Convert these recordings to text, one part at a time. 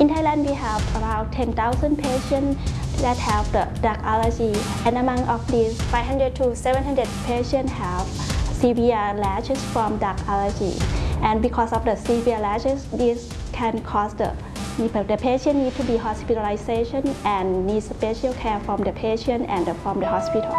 In Thailand, we have around 10,000 patients that have the drug allergy, and among of these, 500 to 700 patients have severe rashes from drug allergy. And because of the severe rashes, this can cause the patient need to be hospitalization and need special care from the patient and from the hospital.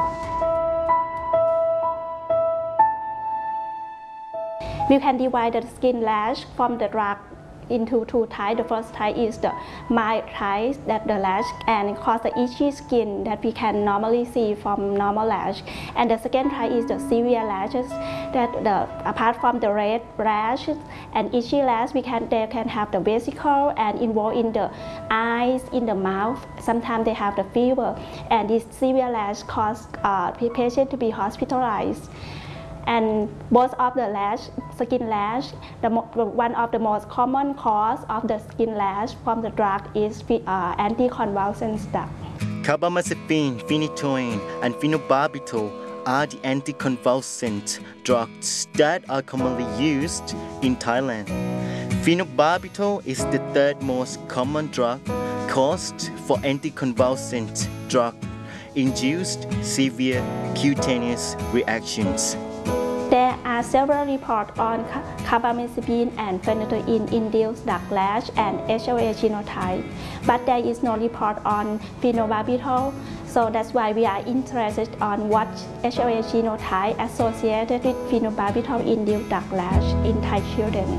We can divide the skin rash from the drug into two types. The first type is the mild type, that the rash can cause the itchy skin that we can normally see from normal rash. And the second type is the severe rashes, that apart from the red rash and itchy rash, they can have the vesicle and involved in the eyes, in the mouth. Sometimes they have the fever, and this severe rash cause patient to be hospitalized. And both of the skin rash, one of the most common cause of the skin rash from the drug is anticonvulsant drug. Carbamazepine, phenytoin, and phenobarbital are the anticonvulsant drugs that are commonly used in Thailand. Phenobarbital is the third most common drug caused for anticonvulsant drug-induced severe cutaneous reactions. There are several reports on carbamazepine and phenytoin-induced drug rash and HLA genotype, but there is no report on phenobarbital. So that's why we are interested on what HLA genotype associated with phenobarbital-induced drug rash in Thai children.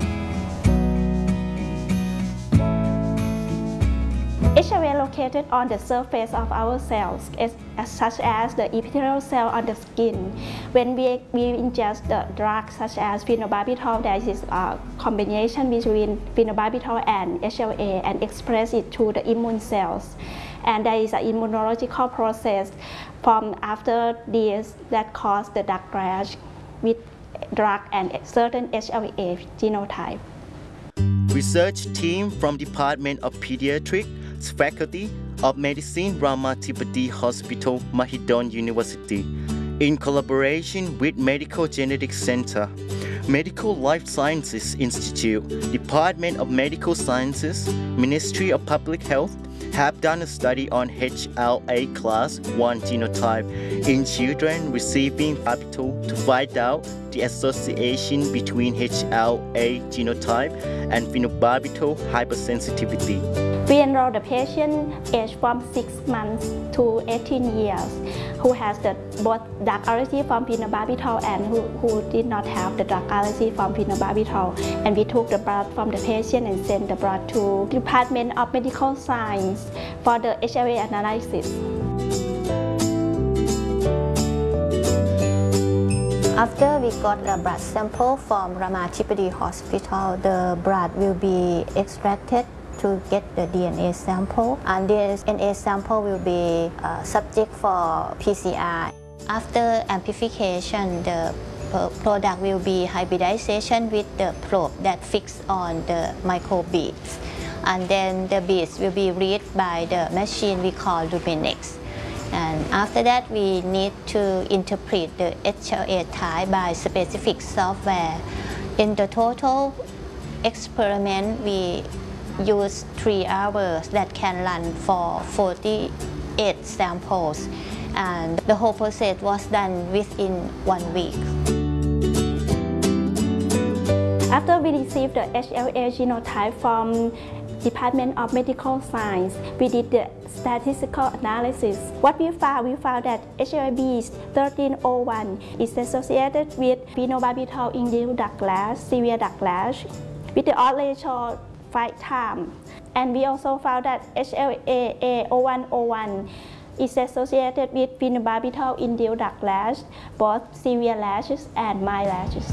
HLA located on the surface of our cells, such as the epithelial cell on the skin. When we ingest the drug such as phenobarbital, there is a combination between phenobarbital and HLA and express it to the immune cells. And there is an immunological process from after this that cause the drug rash with drug and certain HLA genotype. Research team from Department of Pediatrics, Faculty of Medicine, Ramathipati Hospital, Mahidol University, in collaboration with Medical Genetics Center, Medical Life Sciences Institute, Department of Medical Sciences, Ministry of Public Health, have done a study on HLA class 1 genotype in children receiving barbital to find out the association between HLA genotype and phenobarbital hypersensitivity. We enroll the patient aged from 6 months to 18 years who has both drug allergy from phenobarbital and who did not have the drug allergy from phenobarbital. And we took the blood from the patient and sent the blood to Department of Medical Science for the HLA analysis. After we got a blood sample from Ramathipati Hospital, the blood will be extracted to get the DNA sample, and the DNA sample will be subject for PCR. After amplification, the product will be hybridization with the probe that fixed on the microbeads, and then the beads will be read by the machine we call Luminex. And after that, we need to interpret the HLA type by specific software. In the total experiment, we use 3 hours that can run for 48 samples, and the whole process was done within 1 week. After we received the HLA genotype from Department of Medical Science, we did the statistical analysis. What we found that HLA-B1301 is associated with phenobarbital-induced drug rash, severe drug rash, with the odds ratio 5 times. And we also found that HLA-A0101 is associated with phenobarbital-induced drug rash, both severe rashes and mild rashes.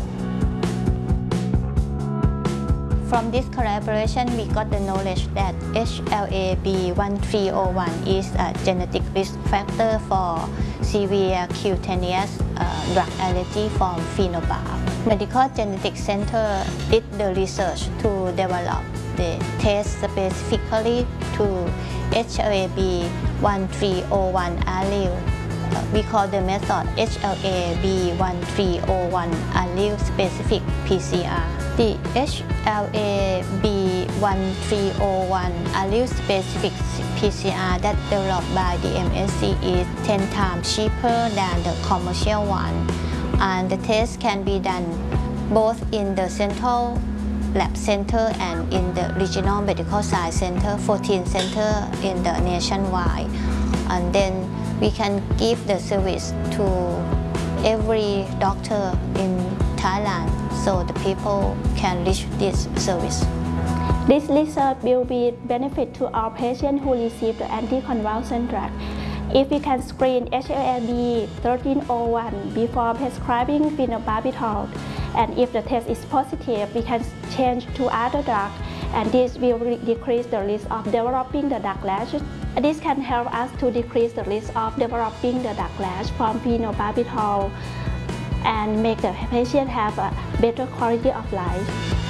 From this collaboration, we got the knowledge that HLA-B1301 is a genetic risk factor for severe cutaneous drug allergy from phenobarb. Medical Genetics Center did the research to develop the test specifically to HLA-B1301 allele. We call the method HLA-B1301 allele specific PCR. The HLA-B 1301 allele-specific PCR that developed by the MSC is 10 times cheaper than the commercial one. And the test can be done both in the central lab center and in the regional medical science center, 14 centers in the nationwide. And then we can give the service to every doctor in Thailand so the people can reach this service. This research will be benefit to our patients who receive the anticonvulsant drug. If we can screen HLA-B 1301 before prescribing phenobarbital, and if the test is positive, we can change to other drugs, and this will decrease the risk of developing the dark lashes. This can help us to decrease the risk of developing the dark lash from phenobarbital and make the patient have a better quality of life.